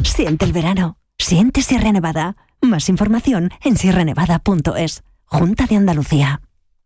Siente el verano. Siente Sierra Nevada. Más información en sierranevada.es. Junta de Andalucía.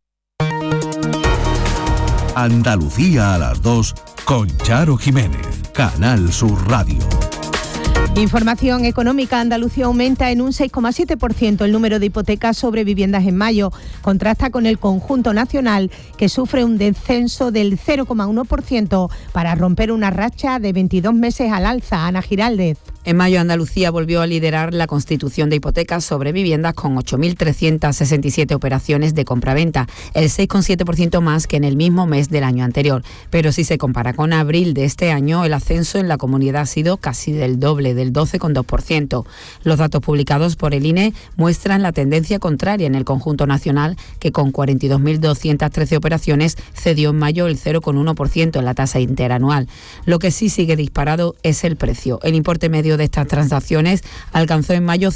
Andalucía a las 2 con Charo Jiménez. Canal Sur Radio. Información económica. Andalucía aumenta en un 6,7% el número de hipotecas sobre viviendas en mayo. Contrasta con el conjunto nacional, que sufre un descenso del 0,1% para romper una racha de 22 meses al alza. Ana Giraldez. En mayo, Andalucía volvió a liderar la constitución de hipotecas sobre viviendas con 8.367 operaciones de compraventa, el 6,7% más que en el mismo mes del año anterior. Pero si se compara con abril de este año, el ascenso en la comunidad ha sido casi del doble, del 12,2%. Los datos publicados por el INE muestran la tendencia contraria en el conjunto nacional, que con 42.213 operaciones cedió en mayo el 0,1% en la tasa interanual. Lo que sí sigue disparado es el precio. El importe medio de estas transacciones alcanzó en mayo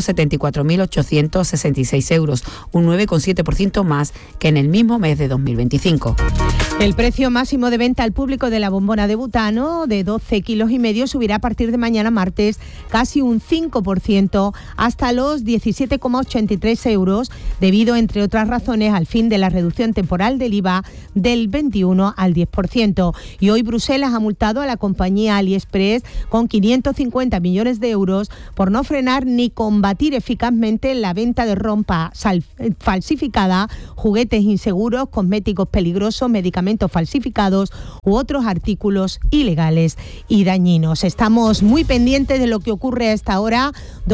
174.866 euros, un 9,7% más que en el mismo mes de 2025. El precio máximo de venta al público de la bombona de butano de 12,5 kilos subirá a partir de mañana martes casi un 5% hasta los 17,83 euros, debido, entre otras razones, al fin de la reducción temporal del IVA del 21 al 10%. Y hoy Bruselas ha multado a la compañía AliExpress con 550 millones de euros por no frenar ni combatir eficazmente la venta de ropa falsificada, juguetes inseguros, cosméticos peligrosos, medicamentos falsificados u otros artículos ilegales y dañinos. Estamos muy pendientes de lo que ocurre a esta hora,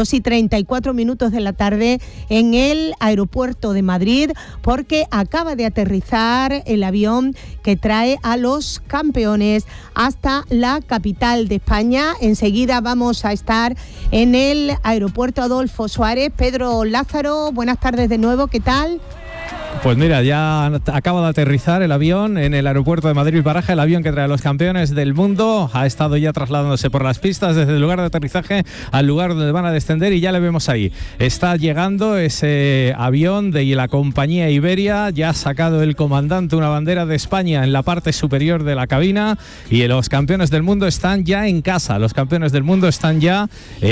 2:34 de la tarde, en el aeropuerto de Madrid, porque acaba de aterrizar el avión que trae a los campeones hasta la capital de España. Enseguida vamos a estar en el aeropuerto Adolfo Suárez. Pedro Lázaro, buenas tardes de nuevo, ¿qué tal? Pues mira, ya acaba de aterrizar el avión en el aeropuerto de Madrid-Baraja, el avión que trae a los campeones del mundo. Ha estado ya trasladándose por las pistas desde el lugar de aterrizaje al lugar donde van a descender y ya le vemos ahí. Está llegando ese avión de la compañía Iberia, ya ha sacado el comandante una bandera de España en la parte superior de la cabina y los campeones del mundo están ya en casa. Los campeones del mundo están ya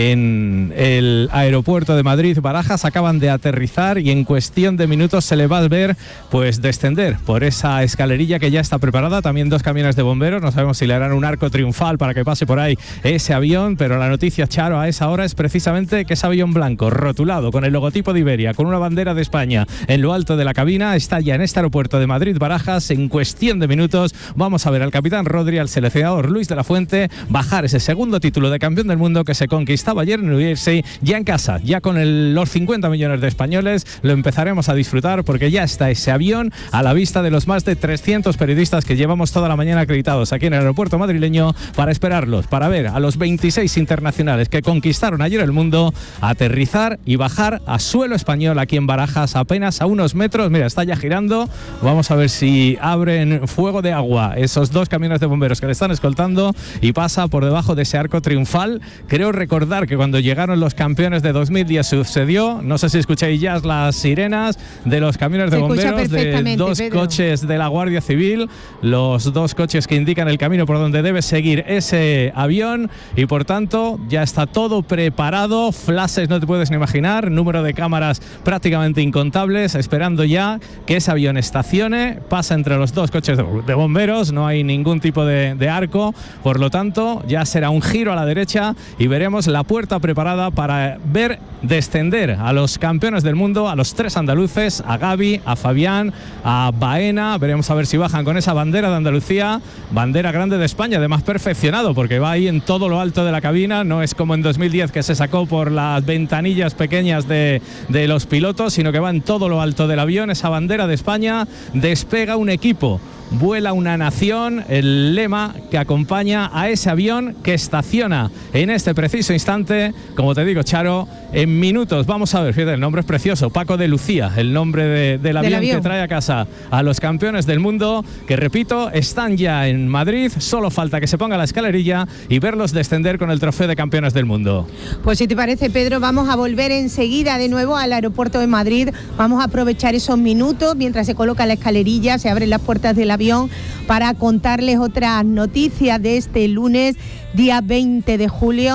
en el aeropuerto de Madrid-Baraja, acaban de aterrizar y en cuestión de minutos se le va a ver pues descender por esa escalerilla que ya está preparada. También 2 camiones de bomberos, no sabemos si le harán un arco triunfal para que pase por ahí ese avión, pero la noticia, Charo, a esa hora es precisamente que ese avión blanco rotulado con el logotipo de Iberia, con una bandera de España en lo alto de la cabina, está ya en este aeropuerto de Madrid-Barajas. En cuestión de minutos vamos a ver al capitán Rodri, al seleccionador Luis de la Fuente, bajar ese segundo título de campeón del mundo que se conquistaba ayer en New Jersey, ya en casa, ya con los 50 millones de españoles. Lo empezaremos a disfrutar porque ya está ese avión a la vista de los más de 300 periodistas que llevamos toda la mañana acreditados aquí en el aeropuerto madrileño para esperarlos, para ver a los 26 internacionales que conquistaron ayer el mundo aterrizar y bajar a suelo español aquí en Barajas, apenas a unos metros. Mira, está ya girando. Vamos a ver si abren fuego de agua esos 2 camiones de bomberos que le están escoltando y pasa por debajo de ese arco triunfal. Creo recordar que cuando llegaron los campeones de 2010 sucedió, no sé si escucháis ya las sirenas de los camiones de bomberos, de 2 Pedro. coches de la Guardia Civil, los 2 coches que indican el camino por donde debe seguir ese avión y por tanto ya está todo preparado. Flashes no te puedes ni imaginar, número de cámaras prácticamente incontables, esperando ya que ese avión estacione, pasa entre los 2 coches de bomberos, no hay ningún tipo de arco, por lo tanto ya será un giro a la derecha y veremos la puerta preparada para ver descender a los campeones del mundo, a los 3 andaluces, a Gaby, a Fabián, a Baena. Veremos a ver si bajan con esa bandera de Andalucía, bandera grande de España, además perfeccionado porque va ahí en todo lo alto de la cabina, no es como en 2010 que se sacó por las ventanillas pequeñas de los pilotos, sino que va en todo lo alto del avión. Esa bandera de España, despega un equipo, vuela una nación, el lema que acompaña a ese avión que estaciona en este preciso instante, como te digo, Charo, en minutos. Vamos a ver, fíjate, el nombre es precioso, Paco de Lucía, el nombre del avión que trae a casa a los campeones del mundo, que repito, están ya en Madrid, solo falta que se ponga la escalerilla y verlos descender con el trofeo de campeones del mundo. Pues si te parece, Pedro, vamos a volver enseguida de nuevo al aeropuerto de Madrid, vamos a aprovechar esos minutos mientras se coloca la escalerilla, se abren las puertas del avión para contarles otras noticias de este lunes, día 20 de julio.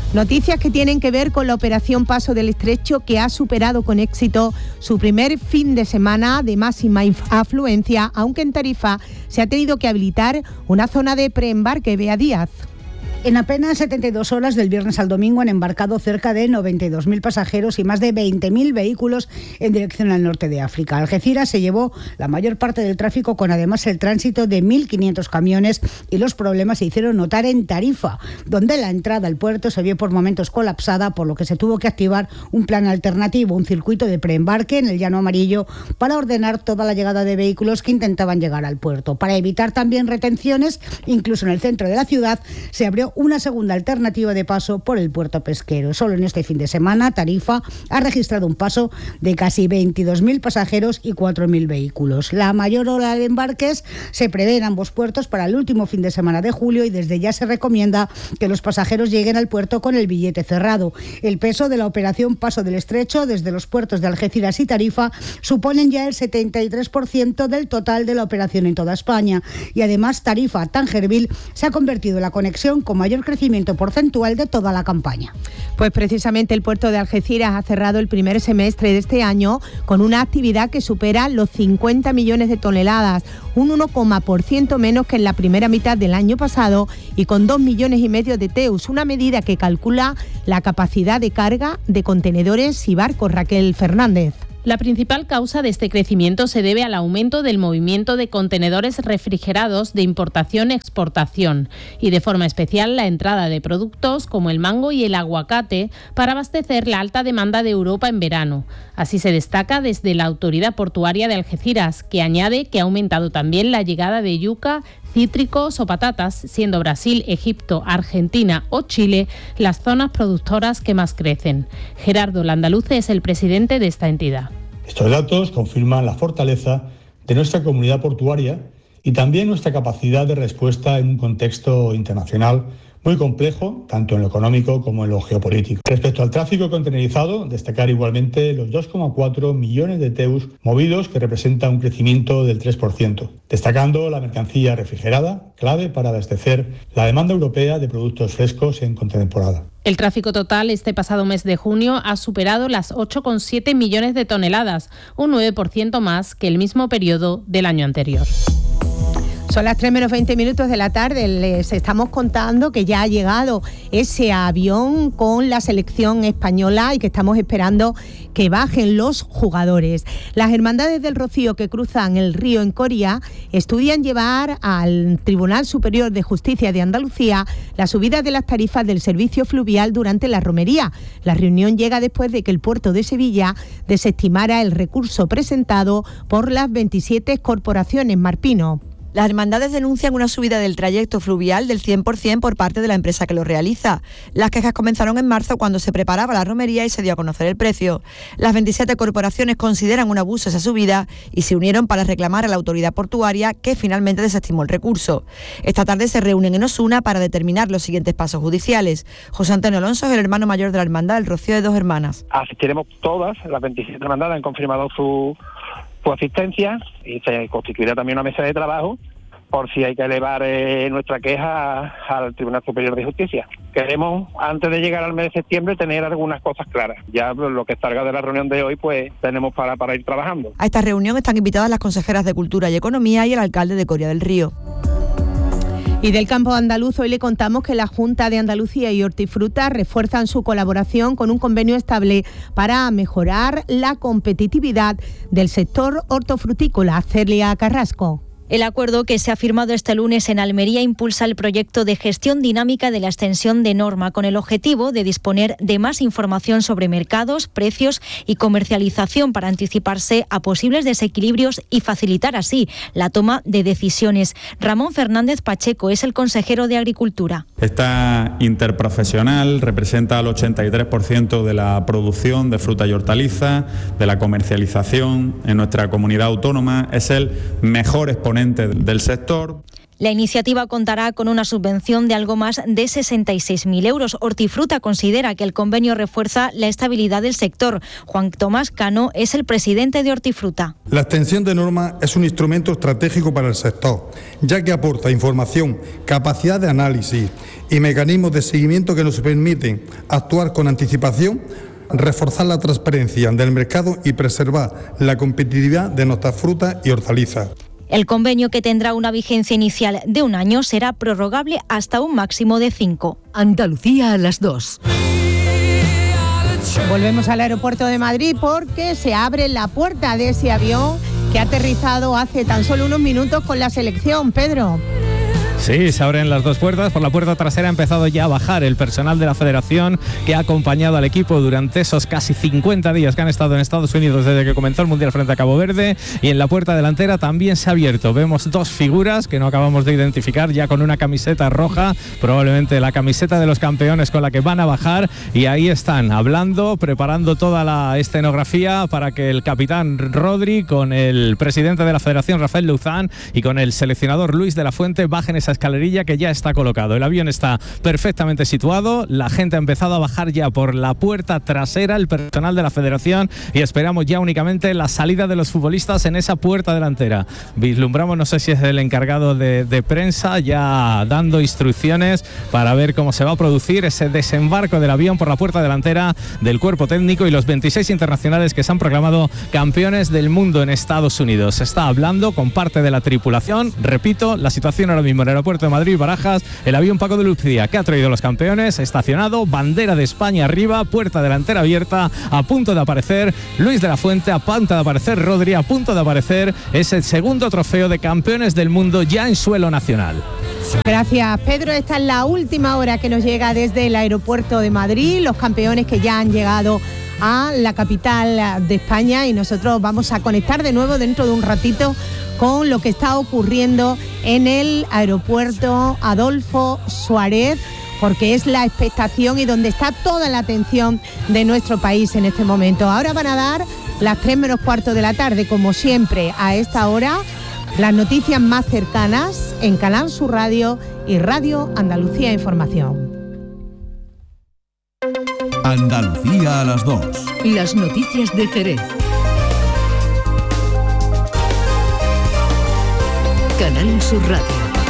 Noticias que tienen que ver con la operación Paso del Estrecho, que ha superado con éxito su primer fin de semana de máxima afluencia, aunque en Tarifa se ha tenido que habilitar una zona de preembarque. Bea Díaz. En apenas 72 horas del viernes al domingo han embarcado cerca de 92.000 pasajeros y más de 20.000 vehículos en dirección al norte de África. Algeciras se llevó la mayor parte del tráfico, con además el tránsito de 1.500 camiones, y los problemas se hicieron notar en Tarifa, donde la entrada al puerto se vio por momentos colapsada, por lo que se tuvo que activar un plan alternativo, un circuito de preembarque en el Llano Amarillo, para ordenar toda la llegada de vehículos que intentaban llegar al puerto. Para evitar también retenciones, incluso en el centro de la ciudad, se abrió una segunda alternativa de paso por el puerto pesquero. Solo en este fin de semana, Tarifa ha registrado un paso de casi 22.000 pasajeros y 4.000 vehículos. La mayor ola de embarques se prevé en ambos puertos para el último fin de semana de julio, y desde ya se recomienda que los pasajeros lleguen al puerto con el billete cerrado. El peso de la operación Paso del Estrecho desde los puertos de Algeciras y Tarifa suponen ya el 73% del total de la operación en toda España, y además Tarifa-Tangerville se ha convertido en la conexión con mayor crecimiento porcentual de toda la campaña. Pues precisamente el puerto de Algeciras ha cerrado el primer semestre de este año con una actividad que supera los 50 millones de toneladas, un 1,% menos que en la primera mitad del año pasado, y con 2,5 millones de TEUs, una medida que calcula la capacidad de carga de contenedores y barcos. Raquel Fernández. La principal causa de este crecimiento se debe al aumento del movimiento de contenedores refrigerados de importación-exportación y, de forma especial, la entrada de productos como el mango y el aguacate para abastecer la alta demanda de Europa en verano. Así se destaca desde la Autoridad Portuaria de Algeciras, que añade que ha aumentado también la llegada de yuca, cítricos o patatas, siendo Brasil, Egipto, Argentina o Chile las zonas productoras que más crecen. Gerardo Landaluce es el presidente de esta entidad. Estos datos confirman la fortaleza de nuestra comunidad portuaria y también nuestra capacidad de respuesta en un contexto internacional muy complejo, tanto en lo económico como en lo geopolítico. Respecto al tráfico contenerizado, destacar igualmente los 2,4 millones de TEUs movidos, que representa un crecimiento del 3%, destacando la mercancía refrigerada, clave para abastecer la demanda europea de productos frescos en contratemporada. El tráfico total este pasado mes de junio ha superado las 8,7 millones de toneladas, un 9% más que el mismo periodo del año anterior. Son las 3 menos 20 minutos de la tarde. Les estamos contando que ya ha llegado ese avión con la selección española y que estamos esperando que bajen los jugadores. Las hermandades del Rocío que cruzan el río en Coria estudian llevar al Tribunal Superior de Justicia de Andalucía la subida de las tarifas del servicio fluvial durante la romería. La reunión llega después de que el puerto de Sevilla desestimara el recurso presentado por las 27 corporaciones. Marpino. Las hermandades denuncian una subida del trayecto fluvial del 100% por parte de la empresa que lo realiza. Las quejas comenzaron en marzo, cuando se preparaba la romería y se dio a conocer el precio. Las 27 corporaciones consideran un abuso esa subida y se unieron para reclamar a la autoridad portuaria, que finalmente desestimó el recurso. Esta tarde se reúnen en Osuna para determinar los siguientes pasos judiciales. José Antonio Alonso es el hermano mayor de la hermandad del Rocío de Dos Hermanas. Asistiremos todas, las 27 hermandades han confirmado su asistencia, y se constituirá también una mesa de trabajo por si hay que elevar nuestra queja al Tribunal Superior de Justicia. Queremos, antes de llegar al mes de septiembre, tener algunas cosas claras. Ya lo que salga de la reunión de hoy, pues tenemos para ir trabajando. A esta reunión están invitadas las consejeras de Cultura y Economía y el alcalde de Coria del Río. Y del campo andaluz, hoy le contamos que la Junta de Andalucía y Hortifruta refuerzan su colaboración con un convenio estable para mejorar la competitividad del sector hortofrutícola. Celia Carrasco. El acuerdo que se ha firmado este lunes en Almería impulsa el proyecto de gestión dinámica de la extensión de norma, con el objetivo de disponer de más información sobre mercados, precios y comercialización para anticiparse a posibles desequilibrios y facilitar así la toma de decisiones. Ramón Fernández Pacheco es el consejero de Agricultura. Esta interprofesional representa al 83% de la producción de fruta y hortaliza, de la comercialización en nuestra comunidad autónoma. Es el mejor exponente del sector. La iniciativa contará con una subvención de algo más de 66.000 euros. Hortifruta considera que el convenio refuerza la estabilidad del sector. Juan Tomás Cano es el presidente de Hortifruta. La extensión de normas es un instrumento estratégico para el sector, ya que aporta información, capacidad de análisis y mecanismos de seguimiento que nos permiten actuar con anticipación, reforzar la transparencia del mercado y preservar la competitividad de nuestras frutas y hortalizas. El convenio, que tendrá una vigencia inicial de 1 año, será prorrogable hasta un máximo de 5. Andalucía a las 2. Volvemos al aeropuerto de Madrid porque se abre la puerta de ese avión que ha aterrizado hace tan solo unos minutos con la selección. Pedro. Sí, se abren las dos puertas. Por la puerta trasera ha empezado ya a bajar el personal de la federación que ha acompañado al equipo durante esos casi 50 días que han estado en Estados Unidos desde que comenzó el Mundial frente a Cabo Verde. Y en la puerta delantera también se ha abierto. Vemos dos figuras que no acabamos de identificar, ya con una camiseta roja, probablemente la camiseta de los campeones con la que van a bajar. Y ahí están hablando, preparando toda la escenografía para que el capitán Rodri, con el presidente de la federación Rafael Luzán y con el seleccionador Luis de la Fuente bajen esa escalerilla que ya está colocado. El avión está perfectamente situado, la gente ha empezado a bajar ya por la puerta trasera, el personal de la federación, y esperamos ya únicamente la salida de los futbolistas en esa puerta delantera. Vislumbramos, no sé si es el encargado de prensa, ya dando instrucciones para ver cómo se va a producir ese desembarco del avión por la puerta delantera del cuerpo técnico y los 26 internacionales que se han proclamado campeones del mundo en Estados Unidos. Se está hablando con parte de la tripulación. Repito, la situación ahora mismo en el aeropuerto de Madrid, Barajas, el avión Paco de Lucía que ha traído los campeones, estacionado, bandera de España arriba, puerta delantera abierta, a punto de aparecer Luis de la Fuente, a punto de aparecer Rodri, a punto de aparecer ese segundo trofeo de campeones del mundo ya en suelo nacional. Gracias, Pedro. Esta es la última hora que nos llega desde el aeropuerto de Madrid, los campeones que ya han llegado a la capital de España, y nosotros vamos a conectar de nuevo dentro de un ratito con lo que está ocurriendo en el aeropuerto Adolfo Suárez, porque es la expectación y donde está toda la atención de nuestro país en este momento. Ahora van a dar las 3 menos cuarto de la tarde, como siempre a esta hora, las noticias más cercanas en Canal Sur Radio y Radio Andalucía Información. Andalucía a las 2. Las noticias de Jerez. Canal Sur Radio.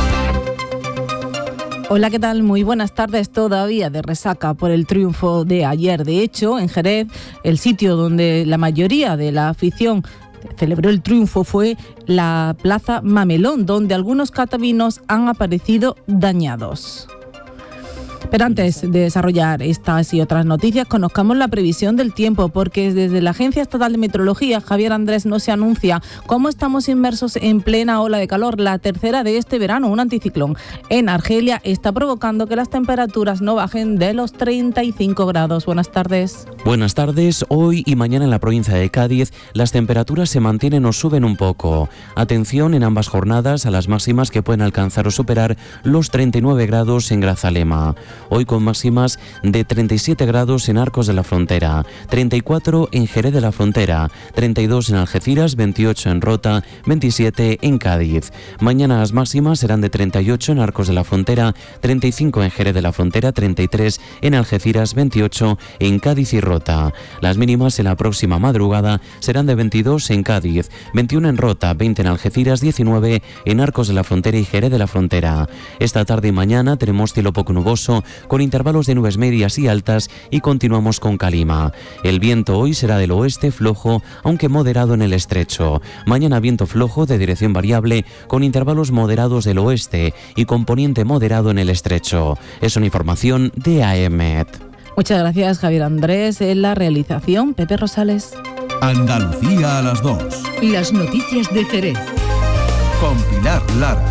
Hola, ¿qué tal? Muy buenas tardes. Todavía de resaca por el triunfo de ayer. De hecho, en Jerez, el sitio donde la mayoría de la afición celebró el triunfo fue la Plaza Mamelón, donde algunos catavinos han aparecido dañados. Pero antes de desarrollar estas y otras noticias, conozcamos la previsión del tiempo, porque desde la Agencia Estatal de Meteorología, Javier Andrés, nos se anuncia cómo estamos inmersos en plena ola de calor, la tercera de este verano. Un anticiclón en Argelia está provocando que las temperaturas no bajen de los 35 grados. Buenas tardes. Buenas tardes. Hoy y mañana en la provincia de Cádiz las temperaturas se mantienen o suben un poco. Atención en ambas jornadas a las máximas, que pueden alcanzar o superar los 39 grados en Grazalema. Hoy con máximas de 37 grados en Arcos de la Frontera, 34 en Jerez de la Frontera, 32 en Algeciras, 28 en Rota, 27 en Cádiz. Mañana las máximas serán de 38 en Arcos de la Frontera, 35 en Jerez de la Frontera, 33 en Algeciras, 28 en Cádiz y Rota. Las mínimas en la próxima madrugada serán de 22 en Cádiz, 21 en Rota, 20 en Algeciras, 19 en Arcos de la Frontera y Jerez de la Frontera. Esta tarde y mañana tenemos cielo poco nuboso, con intervalos de nubes medias y altas, y continuamos con calima. El viento hoy será del oeste flojo, aunque moderado en el estrecho. Mañana viento flojo de dirección variable, con intervalos moderados del oeste y componente moderado en el estrecho. Es una información de AEMET. Muchas gracias, Javier Andrés. En la realización, Pepe Rosales. Andalucía a las 2. Las noticias de Jerez. Con Pilar Lara.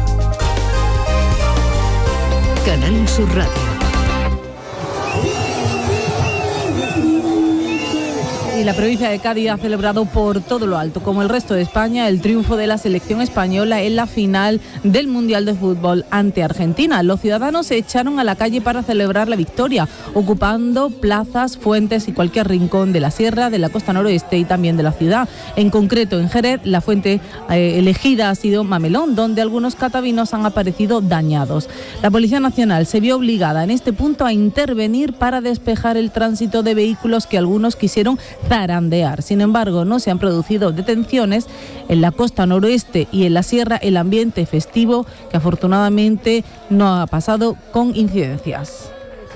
Canal Sur Radio. Y la provincia de Cádiz ha celebrado por todo lo alto, como el resto de España, el triunfo de la selección española en la final del Mundial de Fútbol ante Argentina. Los ciudadanos se echaron a la calle para celebrar la victoria, ocupando plazas, fuentes y cualquier rincón de la sierra, de la costa noroeste y también de la ciudad. En concreto, en Jerez, la fuente elegida ha sido Mamelón, donde algunos catavinos han aparecido dañados. La Policía Nacional se vio obligada en este punto a intervenir para despejar el tránsito de vehículos que algunos quisieron zarandear. Sin embargo, no se han producido detenciones. En la costa noroeste y en la sierra, el ambiente festivo, que afortunadamente no ha pasado con incidencias.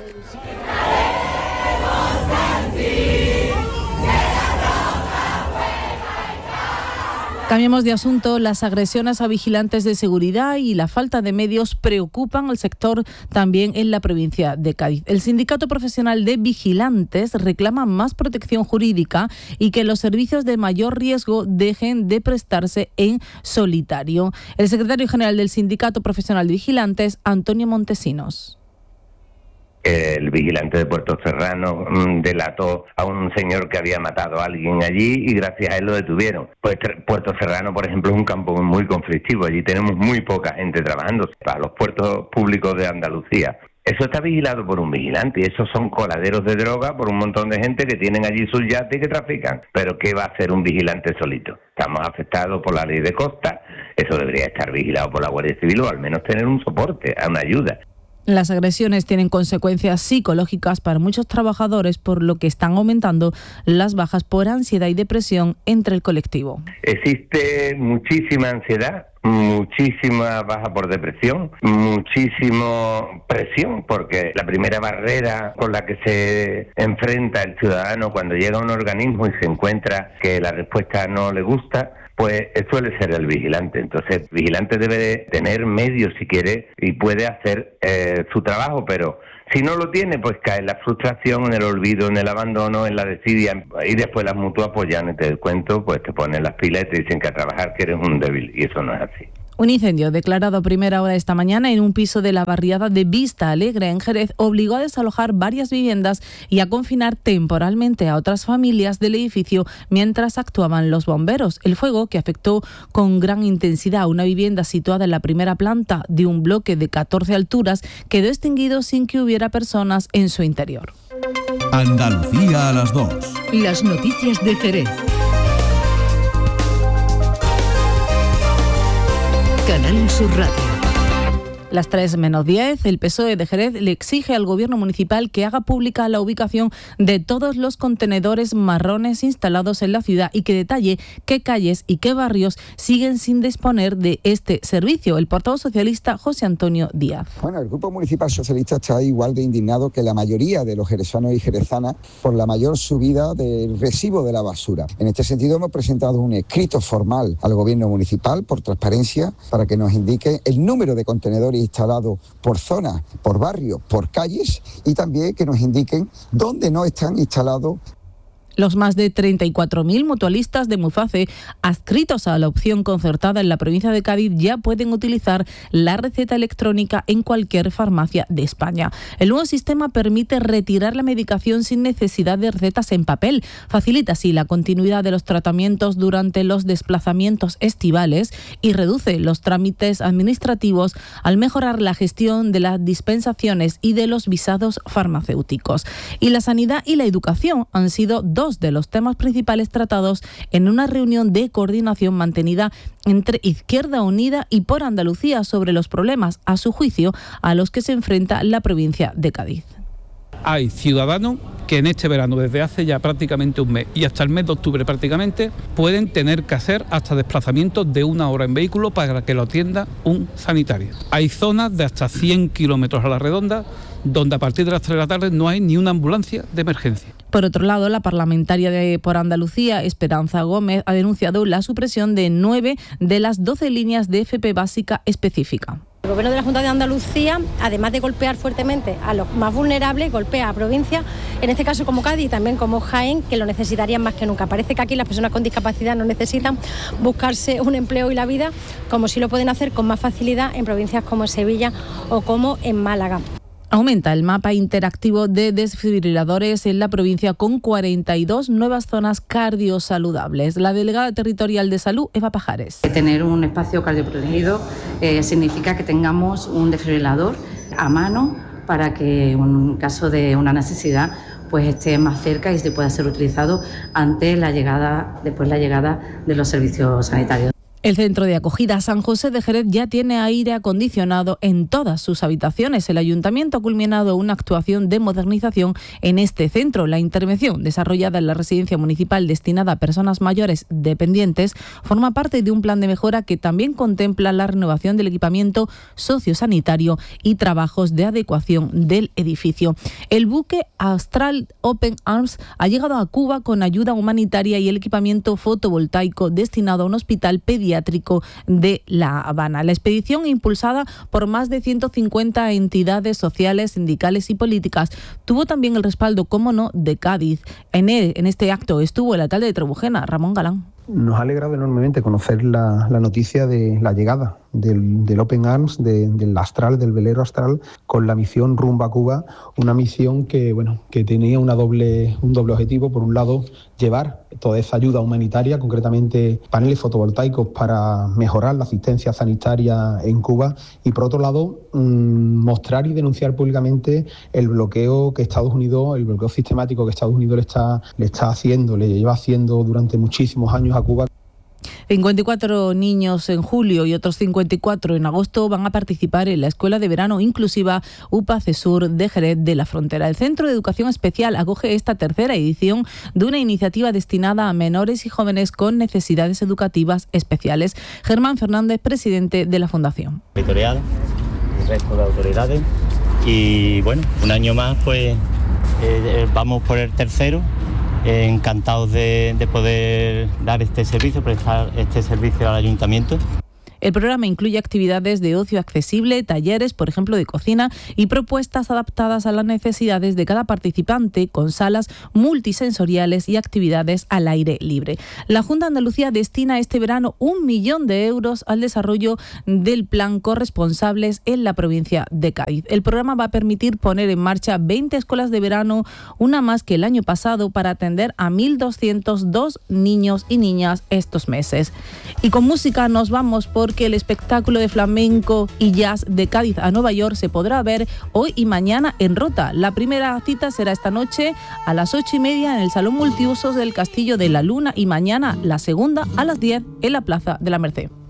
Cambiamos de asunto. Las agresiones a vigilantes de seguridad y la falta de medios preocupan al sector también en la provincia de Cádiz. El Sindicato Profesional de Vigilantes reclama más protección jurídica y que los servicios de mayor riesgo dejen de prestarse en solitario. El secretario general del Sindicato Profesional de Vigilantes, Antonio Montesinos. El vigilante de Puerto Serrano delató a un señor que había matado a alguien allí y gracias a él lo detuvieron. Pues Puerto Serrano, por ejemplo, es un campo muy conflictivo. Allí tenemos muy poca gente trabajando para los puertos públicos de Andalucía. Eso está vigilado por un vigilante y esos son coladeros de droga por un montón de gente que tienen allí sus yates y que trafican. Pero ¿qué va a hacer un vigilante solito? Estamos afectados por la ley de costa, eso debería estar vigilado por la Guardia Civil o al menos tener un soporte, una ayuda. Las agresiones tienen consecuencias psicológicas para muchos trabajadores, por lo que están aumentando las bajas por ansiedad y depresión entre el colectivo. Existe muchísima ansiedad, muchísima baja por depresión, muchísima presión, porque la primera barrera con la que se enfrenta el ciudadano cuando llega a un organismo y se encuentra que la respuesta no le gusta, pues suele ser el vigilante. Entonces, el vigilante debe de tener medios si quiere y puede hacer su trabajo, pero si no lo tiene, pues cae en la frustración, en el olvido, en el abandono, en la desidia, y después las mutuas pues ya no te das cuenta, pues te ponen las pilas y te dicen que a trabajar que eres un débil, y eso no es así. Un incendio declarado a primera hora esta mañana en un piso de la barriada de Vista Alegre en Jerez obligó a desalojar varias viviendas y a confinar temporalmente a otras familias del edificio mientras actuaban los bomberos. El fuego, que afectó con gran intensidad a una vivienda situada en la primera planta de un bloque de 14 alturas, quedó extinguido sin que hubiera personas en su interior. Andalucía a las 2. Las noticias de Jerez. Canal Sur Radio. Las 3:10, el PSOE de Jerez le exige al gobierno municipal que haga pública la ubicación de todos los contenedores marrones instalados en la ciudad y que detalle qué calles y qué barrios siguen sin disponer de este servicio. El portavoz socialista José Antonio Díaz. Bueno, el Grupo Municipal Socialista está igual de indignado que la mayoría de los jerezanos y jerezanas por la mayor subida del recibo de la basura. En este sentido, hemos presentado un escrito formal al gobierno municipal por transparencia para que nos indique el número de contenedores instalados por zonas, por barrios, por calles y también que nos indiquen dónde no están instalados. Los más de 34.000 mutualistas de Muface adscritos a la opción concertada en la provincia de Cádiz ya pueden utilizar la receta electrónica en cualquier farmacia de España. El nuevo sistema permite retirar la medicación sin necesidad de recetas en papel. Facilita así la continuidad de los tratamientos durante los desplazamientos estivales y reduce los trámites administrativos al mejorar la gestión de las dispensaciones y de los visados farmacéuticos. Y la sanidad y la educación han sido dos de los temas principales tratados en una reunión de coordinación mantenida entre Izquierda Unida y Por Andalucía sobre los problemas, a su juicio, a los que se enfrenta la provincia de Cádiz. Hay ciudadanos que en este verano, desde hace ya prácticamente un mes y hasta el mes de octubre prácticamente, pueden tener que hacer hasta desplazamientos de 1 hora en vehículo para que lo atienda un sanitario. Hay zonas de hasta 100 kilómetros a la redonda donde a partir de las 3 de la tarde no hay ni una ambulancia de emergencia. Por otro lado, la parlamentaria de Por Andalucía, Esperanza Gómez, ha denunciado la supresión de 9 de las 12 líneas de FP básica específica. El Gobierno de la Junta de Andalucía, además de golpear fuertemente a los más vulnerables, golpea a provincias, en este caso como Cádiz y también como Jaén, que lo necesitarían más que nunca. Parece que aquí las personas con discapacidad no necesitan buscarse un empleo y la vida, como sí lo pueden hacer con más facilidad en provincias como Sevilla o como en Málaga. Aumenta el mapa interactivo de desfibriladores en la provincia con 42 nuevas zonas cardiosaludables. La delegada territorial de salud, Eva Pajares. Tener un espacio cardioprotegido significa que tengamos un desfibrilador a mano para que en caso de una necesidad pues esté más cerca y se pueda ser utilizado después la llegada de los servicios sanitarios. El centro de acogida San José de Jerez ya tiene aire acondicionado en todas sus habitaciones. El ayuntamiento ha culminado una actuación de modernización en este centro. La intervención desarrollada en la residencia municipal destinada a personas mayores dependientes forma parte de un plan de mejora que también contempla la renovación del equipamiento sociosanitario y trabajos de adecuación del edificio. El buque Astral Open Arms ha llegado a Cuba con ayuda humanitaria y el equipamiento fotovoltaico destinado a un hospital pediátrico de La Habana. La expedición, impulsada por más de 150 entidades sociales, sindicales y políticas, tuvo también el respaldo, como no, de Cádiz. En este acto estuvo el alcalde de Trebujena, Ramón Galán. Nos ha alegrado enormemente conocer la noticia de la llegada del Open Arms, del Astral, del velero Astral, con la misión rumbo a Cuba, una misión que tenía un doble objetivo. Por un lado, llevar toda esa ayuda humanitaria, concretamente paneles fotovoltaicos para mejorar la asistencia sanitaria en Cuba, y por otro lado, mostrar y denunciar públicamente el bloqueo sistemático que Estados Unidos le lleva haciendo durante muchísimos años a Cuba. 54 niños en julio y otros 54 en agosto van a participar en la Escuela de Verano Inclusiva UPA CESUR de Jerez de la Frontera. El Centro de Educación Especial acoge esta tercera edición de una iniciativa destinada a menores y jóvenes con necesidades educativas especiales. Germán Fernández, presidente de la Fundación. Editorial, el resto de autoridades, y bueno, un año más pues vamos por el tercero. Encantados de poder dar este servicio, prestar este servicio al ayuntamiento. El programa incluye actividades de ocio accesible, talleres, por ejemplo, de cocina, y propuestas adaptadas a las necesidades de cada participante, con salas multisensoriales y actividades al aire libre. La Junta de Andalucía destina este verano 1 millón de euros al desarrollo del plan Corresponsables en la provincia de Cádiz. El programa va a permitir poner en marcha 20 escuelas de verano, una más que el año pasado, para atender a 1.202 niños y niñas estos meses. Y con música nos vamos, porque el espectáculo de flamenco y jazz de Cádiz a Nueva York se podrá ver hoy y mañana en Rota. La primera cita será esta noche a las 8:30 en el Salón Multiusos del Castillo de la Luna, y mañana la segunda a las 10 en la Plaza de la Merced.